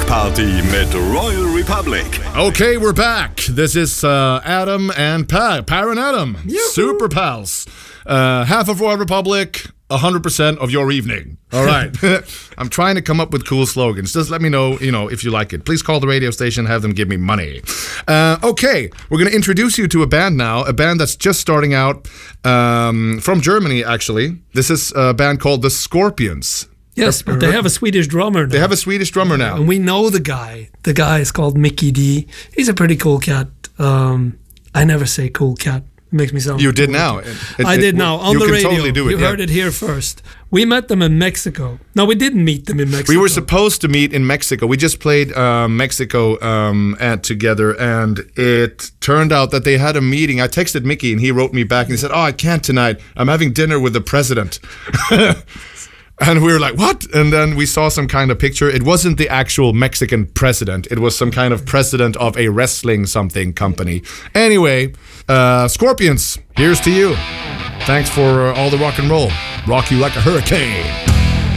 Rockparty mit Royal Republic. Okay, we're back. This is Adam and Pat. Par and Adam. Yoo-hoo. Super pals. Half of Royal Republic, 100% of your evening. All right. I'm trying to come up with cool slogans. Just let me know, if you like it. Please call the radio station, have them give me money. Okay, we're going to introduce you to a band now, a band that's just starting out from Germany, actually. This is a band called The Scorpions. Yes, but they have a Swedish drummer now. They have a Swedish drummer now. And we know the guy. The guy is called Mickey D. He's a pretty cool cat. I never say cool cat. It makes me sound You did cool. now. I did now. On the radio. You can totally do it. You heard it here first. We met them in Mexico. No, we didn't meet them in Mexico. We were supposed to meet in Mexico. We just played Mexico together, and it turned out that they had a meeting. I texted Mickey, and he wrote me back, and he said, "Oh, I can't tonight. I'm having dinner with the president." And we were like, what? And then we saw some kind of picture. It wasn't the actual Mexican president. It was some kind of president of a wrestling something company. Anyway, Scorpions, here's to you. Thanks for all the rock and roll. Rock you like a hurricane.